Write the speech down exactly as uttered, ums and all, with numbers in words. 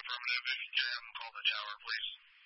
Affirmative. If you can, call the tower, please.